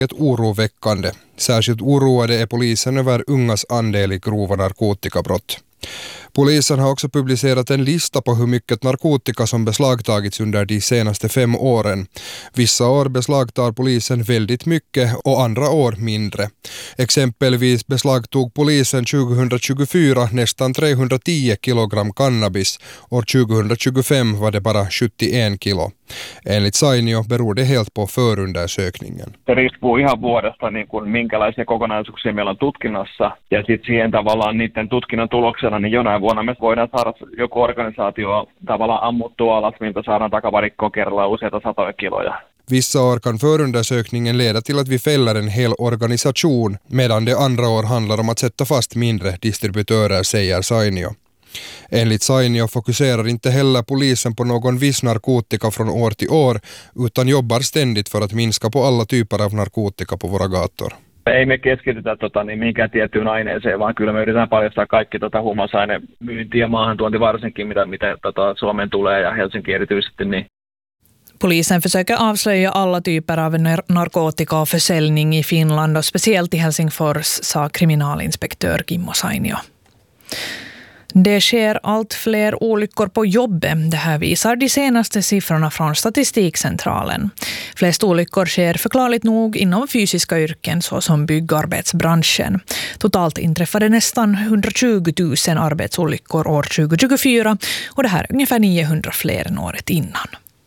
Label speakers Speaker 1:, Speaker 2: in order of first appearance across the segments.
Speaker 1: oroväckande. Särskilt oroade är polisen över ungas andel i grova narkotikabrott. Polisen har också publicerat en lista på hur mycket narkotika som beslagtagits under de senaste 5 åren. Vissa år beslagtar polisen väldigt mycket och andra år mindre. Exempelvis beslagtog polisen 2024 nästan 310 kilogram cannabis. År 2025 var det bara 71 kilo. Enligt Sainio beror det helt på förundersökningen.
Speaker 2: Se riippuu ihan vuodesta, niin kuin minkälaisia kokonaisuuksia meillä on tutkinnassa. Ja sitten siihen tavallaan niiden tutkinnan tuloksena, niin jonain vuonna me voidaan saada joku organisaatio tavallaan ammuttua alas, miltä saadaan takavarikkoa kerralla useita satoja kiloja.
Speaker 1: Vissa år kan förundersökningen leda till att vi fäller en hel organisation, medan det andra år handlar om att sätta fast mindre distributörer, säger Sainio. Enligt Sainio fokuserar inte heller polisen på någon viss narkotika från år till år, utan jobbar ständigt för att minska på alla typer av narkotika på våra gator.
Speaker 2: Ei me keskitytä mihinkään tiettyyn aineeseen, vaan kyllä me yritetään paljastaa kaikki huumausaine-myynti ja maahantuonti varsinkin, mitä Suomeen tulee ja Helsinki erityisesti. Niin.
Speaker 3: Polisen försöker avslöja alla typer av narkotikaförsäljning i Finland och speciellt i Helsingfors, sa kriminalinspektör Kimmo Sainio. Det sker allt fler olyckor på jobbet. Det här visar de senaste siffrorna från Statistikcentralen. Flest olyckor sker förklarligt nog inom fysiska yrken såsom byggarbetsbranschen. Totalt inträffade nästan 120 000 arbetsolyckor år 2024 och det här är ungefär 900 fler än året innan.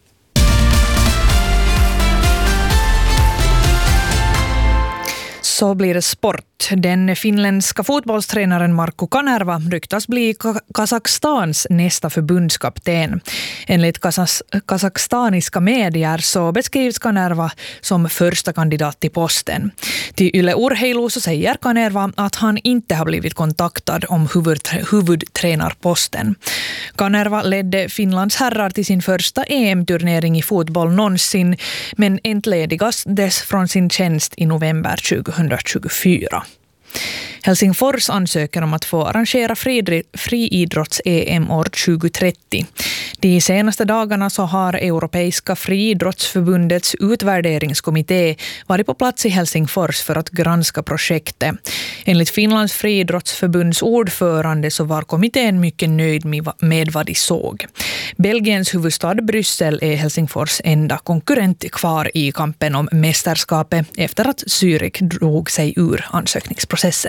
Speaker 3: Så blir det sport. Den finländska fotbollstränaren Markku Kanerva ryktas bli Kazakstans nästa förbundskapten. Enligt kazakstaniska medier så beskrivs Kanerva som första kandidat till posten. Till Yle Urheilu så säger Kanerva att han inte har blivit kontaktad om huvudtränarposten. Kanerva ledde Finlands herrar till sin första EM-turnering i fotboll någonsin, men entledigades från sin tjänst i november 2024. Helsingfors ansöker om att få arrangera friidrotts-EM år 2030. De senaste dagarna så har Europeiska friidrottsförbundets utvärderingskommitté varit på plats i Helsingfors för att granska projektet. Enligt Finlands friidrottsförbunds ordförande så var kommittén mycket nöjd med vad de såg. Belgiens huvudstad Bryssel är Helsingfors enda konkurrent kvar i kampen om mästerskapet efter att Zürich drog sig ur ansökningsprocessen.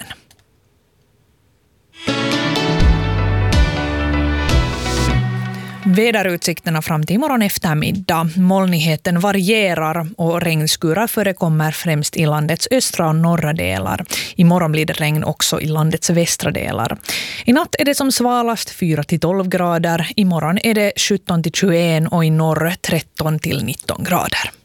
Speaker 3: Väderutsikterna fram till imorgon eftermiddag. Molnigheten varierar och regnskurar förekommer främst i landets östra och norra delar. Imorgon blir det regn också i landets västra delar. I natt är det som svalast 4-12 grader. Imorgon är det 17-21 och i norr 13-19 grader.